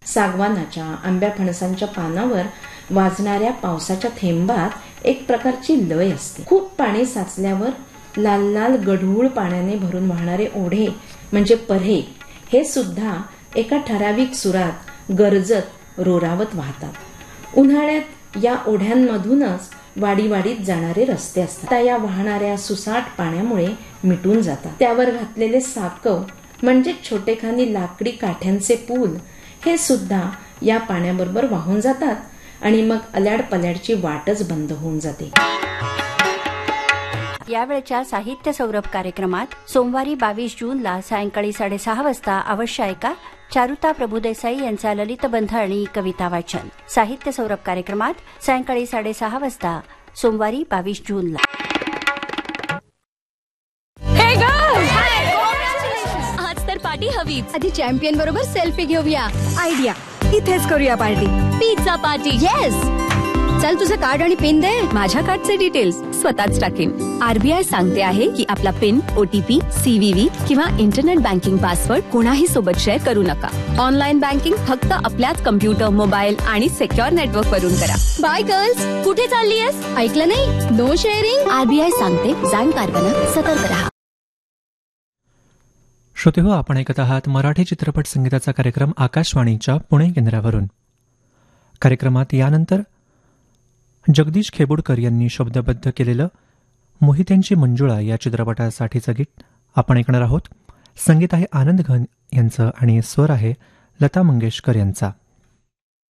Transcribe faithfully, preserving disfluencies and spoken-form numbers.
सागवानाच्या, आंब्या फणसांच्या पानावर वाजणाऱ्या पावसाच्या थेंबात एक प्रकारची लय असते. खूप पाणी साचल्यावर लाल लाल गढूळ पाण्याने भरून वाहणारे ओढे म्हणजे पर्हे हे सुद्धा एका ठराविक सुरात गरजत रोरावत वाहतात. उन्हाळ्यात या ओढ्यांमधूनच वाडी वाडीत जाणारे रस्ते असतात. त्या या वाहणाऱ्या सुसाट पाण्यामुळे मिटून जातात. त्यावर घातलेले साकव म्हणजे छोटेखानी लाकडी काठ्यांचे पूल हे सुद्धा या पाण्याबरोबर वाहून जातात आणि मग अल्याड पल्याडची वाटच बंद होऊन जाते. यावेळच्या साहित्य सौरभ कार्यक्रमात सोमवारी बावीस जूनला सायंकाळी साडेसहा वाजता अवश्य ऐका चारुता प्रभुदेसाई यांचा ललितबंध आणि कविता वाचन. साहित्य सौरभ कार्यक्रमात सायंकाळी साडेसहा वाजता सोमवारी बावीस जूनला. आज तर पार्टी हवीच. आधी चॅम्पियन बरोबर सेल्फी घेऊया. आयडिया, इथेच करूया पार्टी. Pizza party. येस. चल तुझं कार्ड आणि पिन दे. माझ्या कार्डचे डिटेल्स स्वतःच टाकेन. आरबीआय सांगते आहे की आपला पिन, ओटीपी, सीव्हीव्ही किंवा इंटरनेट बँकिंग पासवर्ड कोणाही सोबत शेअर करू नका. ऑनलाईन बँकिंग फक्त आपल्याच कम्प्युटर, मोबाईल आणि सिक्युअर नेटवर्क वरून करा. Bye girls. कुठे चालली आहेस? ऐकलं नाही? No sharing. आरबीआय सांगते, जाणकार बना, सतर्क रहा. श्रोते हो, आपण ऐकत आहात मराठी चित्रपट संगीताचा कार्यक्रम आकाशवाणीच्या पुणे केंद्रावरून. कार्यक्रमात यानंतर जगदीश खेबुडकर यांनी शब्दबद्ध केलेलं मोहित्यांची मंजुळा या चित्रपटासाठीचं गीत आपण ऐकणार आहोत. संगीत आहे आनंद घन यांचं आणि स्वर आहे लता मंगेशकर यांचा.